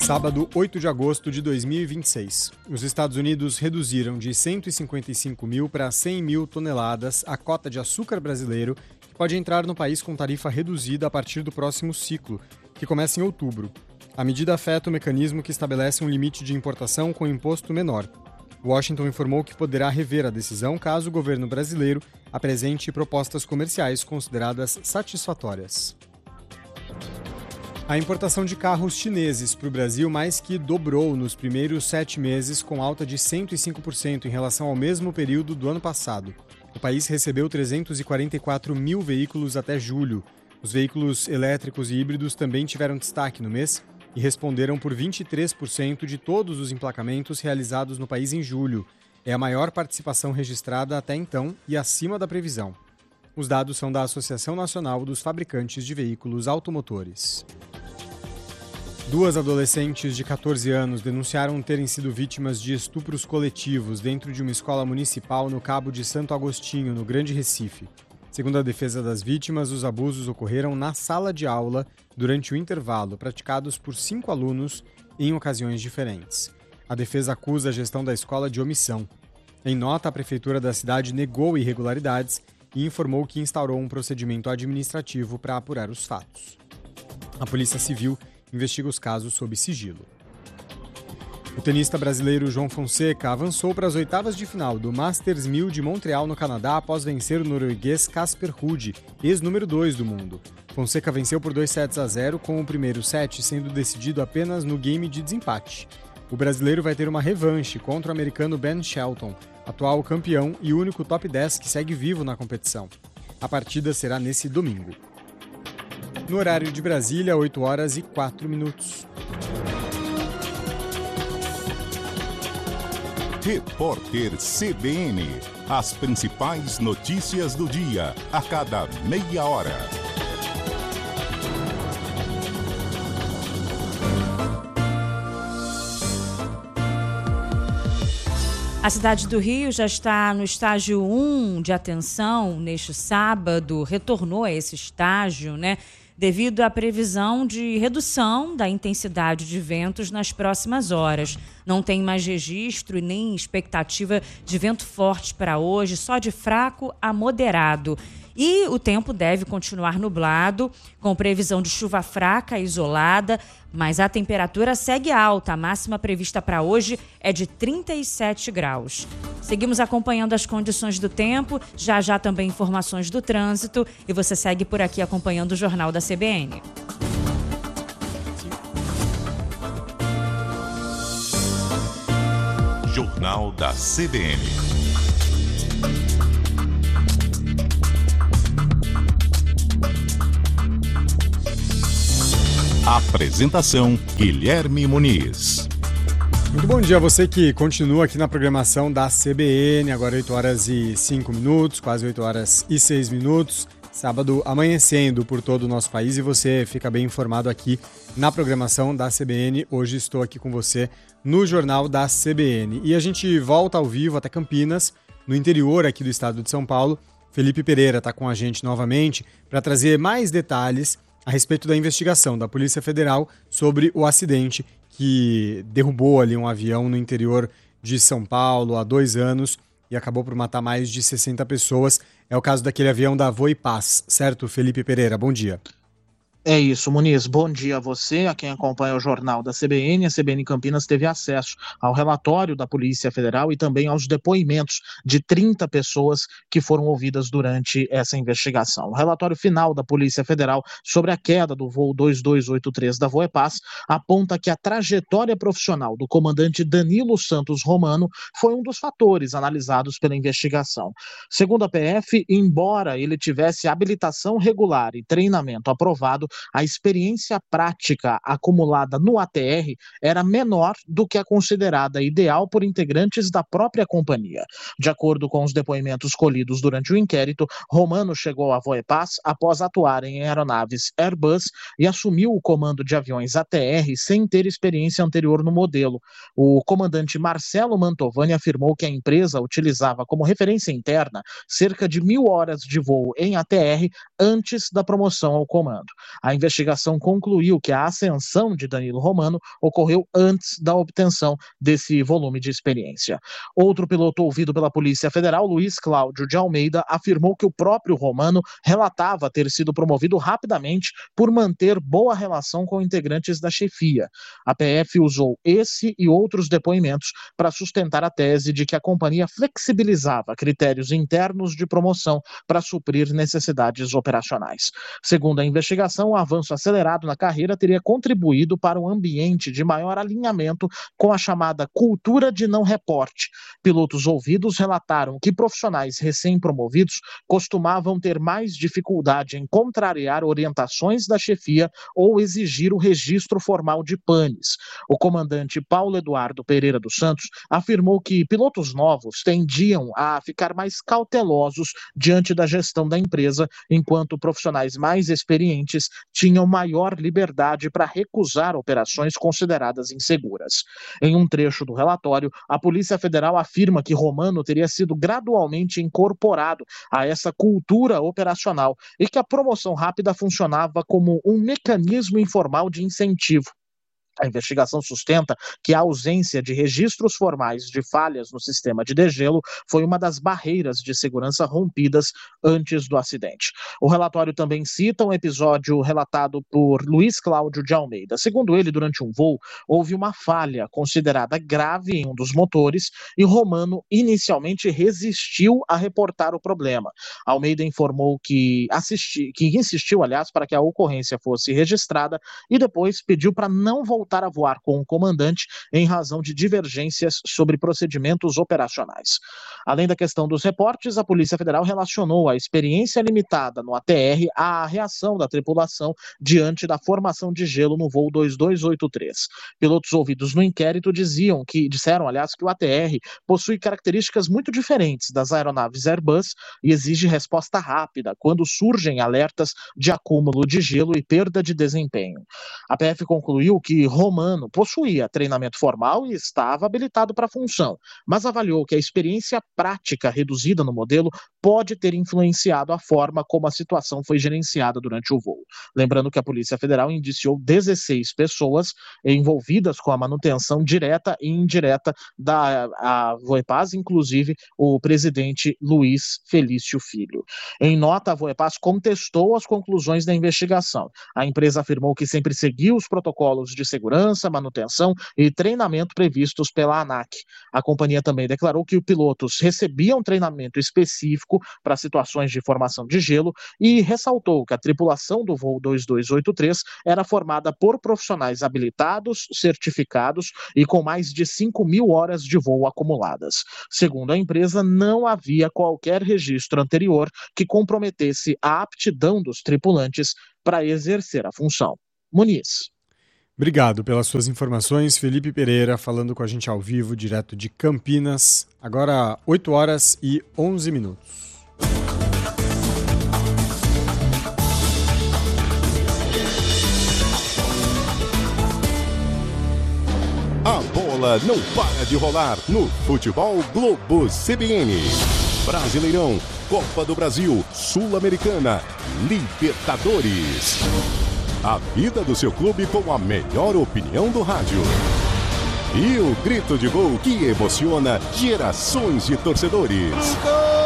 Sábado, 8 de agosto de 2026. Os Estados Unidos reduziram de 155 mil para 100 mil toneladas a cota de açúcar brasileiro, que pode entrar no país com tarifa reduzida a partir do próximo ciclo, que começa em outubro. A medida afeta o mecanismo que estabelece um limite de importação com imposto menor. Washington informou que poderá rever a decisão caso o governo brasileiro apresente propostas comerciais consideradas satisfatórias. A importação de carros chineses para o Brasil mais que dobrou nos primeiros 7 meses, com alta de 105% em relação ao mesmo período do ano passado. O país recebeu 344 mil veículos até julho. Os veículos elétricos e híbridos também tiveram destaque no mês e responderam por 23% de todos os emplacamentos realizados no país em julho. É a maior participação registrada até então e acima da previsão. Os dados são da Associação Nacional dos Fabricantes de Veículos Automotores. 2 adolescentes de 14 anos denunciaram terem sido vítimas de estupros coletivos dentro de uma escola municipal no Cabo de Santo Agostinho, no Grande Recife. Segundo a defesa das vítimas, os abusos ocorreram na sala de aula durante o intervalo, praticados por 5 alunos em ocasiões diferentes. A defesa acusa a gestão da escola de omissão. Em nota, a prefeitura da cidade negou irregularidades e informou que instaurou um procedimento administrativo para apurar os fatos. A Polícia Civil investiga os casos sob sigilo. O tenista brasileiro João Fonseca avançou para as oitavas de final do Masters 1000 de Montreal, no Canadá, após vencer o norueguês Casper Ruud, ex-número 2 do mundo. Fonseca venceu por 2-0, com o primeiro set sendo decidido apenas no game de desempate. O brasileiro vai ter uma revanche contra o americano Ben Shelton, atual campeão e único top 10 que segue vivo na competição. A partida será nesse domingo. No horário de Brasília, 8 horas e 4 minutos. Repórter CBN. As principais notícias do dia, a cada meia hora. A cidade do Rio já está no estágio 1 de atenção neste sábado, retornou a esse estágio, devido à previsão de redução da intensidade de ventos nas próximas horas. Não tem mais registro e nem expectativa de vento forte para hoje, só de fraco a moderado. E o tempo deve continuar nublado, com previsão de chuva fraca e isolada, mas a temperatura segue alta. A máxima prevista para hoje é de 37 graus. Seguimos acompanhando as condições do tempo, já também informações do trânsito, e você segue por aqui acompanhando o Jornal da CBN. Jornal da CBN. Apresentação: Guilherme Muniz. Muito bom dia a você que continua aqui na programação da CBN, agora 8 horas e 5 minutos, quase 8 horas e 6 minutos. Sábado amanhecendo por todo o nosso país e você fica bem informado aqui na programação da CBN. Hoje estou aqui com você no Jornal da CBN. E a gente volta ao vivo até Campinas, no interior aqui do estado de São Paulo. Felipe Pereira está com a gente novamente para trazer mais detalhes a respeito da investigação da Polícia Federal sobre o acidente que derrubou ali um avião no interior de São Paulo há 2 anos e acabou por matar mais de 60 pessoas. É o caso daquele avião da Voipaz, certo, Felipe Pereira? Bom dia. É isso, Muniz. Bom dia a você, a quem acompanha o Jornal da CBN. A CBN Campinas teve acesso ao relatório da Polícia Federal e também aos depoimentos de 30 pessoas que foram ouvidas durante essa investigação. O relatório final da Polícia Federal sobre a queda do voo 2283 da Voepaz aponta que a trajetória profissional do comandante Danilo Santos Romano foi um dos fatores analisados pela investigação. Segundo a PF, embora ele tivesse habilitação regular e treinamento aprovado, a experiência prática acumulada no ATR era menor do que a considerada ideal por integrantes da própria companhia. De acordo com os depoimentos colhidos durante o inquérito, Romano chegou à Voepaz após atuar em aeronaves Airbus e assumiu o comando de aviões ATR sem ter experiência anterior no modelo. O comandante Marcelo Mantovani afirmou que a empresa utilizava como referência interna cerca de 1.000 horas de voo em ATR antes da promoção ao comando. A investigação concluiu que a ascensão de Danilo Romano ocorreu antes da obtenção desse volume de experiência. Outro piloto ouvido pela Polícia Federal, Luiz Cláudio de Almeida, afirmou que o próprio Romano relatava ter sido promovido rapidamente por manter boa relação com integrantes da chefia. A PF usou esse e outros depoimentos para sustentar a tese de que a companhia flexibilizava critérios internos de promoção para suprir necessidades operacionais. Segundo a investigação, o avanço acelerado na carreira teria contribuído para um ambiente de maior alinhamento com a chamada cultura de não reporte. Pilotos ouvidos relataram que profissionais recém-promovidos costumavam ter mais dificuldade em contrariar orientações da chefia ou exigir o registro formal de panes. O comandante Paulo Eduardo Pereira dos Santos afirmou que pilotos novos tendiam a ficar mais cautelosos diante da gestão da empresa, enquanto profissionais mais experientes tinham maior liberdade para recusar operações consideradas inseguras. Em um trecho do relatório, a Polícia Federal afirma que Romano teria sido gradualmente incorporado a essa cultura operacional e que a promoção rápida funcionava como um mecanismo informal de incentivo. A investigação sustenta que a ausência de registros formais de falhas no sistema de degelo foi uma das barreiras de segurança rompidas antes do acidente. O relatório também cita um episódio relatado por Luiz Cláudio de Almeida. Segundo ele, durante um voo, houve uma falha considerada grave em um dos motores e Romano inicialmente resistiu a reportar o problema. Almeida informou que insistiu, para que a ocorrência fosse registrada e depois pediu para não voltar a voar com o comandante em razão de divergências sobre procedimentos operacionais. Além da questão dos reportes, a Polícia Federal relacionou a experiência limitada no ATR à reação da tripulação diante da formação de gelo no voo 2283. Pilotos ouvidos no inquérito disseram que o ATR possui características muito diferentes das aeronaves Airbus e exige resposta rápida quando surgem alertas de acúmulo de gelo e perda de desempenho. A PF concluiu que Romano possuía treinamento formal e estava habilitado para a função, mas avaliou que a experiência prática reduzida no modelo pode ter influenciado a forma como a situação foi gerenciada durante o voo. Lembrando que a Polícia Federal indiciou 16 pessoas envolvidas com a manutenção direta e indireta da Voepaz, inclusive o presidente Luiz Felício Filho. Em nota, a Voepaz contestou as conclusões da investigação. A empresa afirmou que sempre seguiu os protocolos de segurança, manutenção e treinamento previstos pela ANAC. A companhia também declarou que os pilotos recebiam treinamento específico para situações de formação de gelo e ressaltou que a tripulação do voo 2283 era formada por profissionais habilitados, certificados e com mais de 5.000 horas de voo acumuladas. Segundo a empresa, não havia qualquer registro anterior que comprometesse a aptidão dos tripulantes para exercer a função. Muniz. Obrigado pelas suas informações, Felipe Pereira, falando com a gente ao vivo, direto de Campinas. Agora, 8h11. A bola não para de rolar no Futebol Globo CBN. Brasileirão, Copa do Brasil, Sul-Americana, Libertadores. A vida do seu clube com a melhor opinião do rádio. E o grito de gol que emociona gerações de torcedores.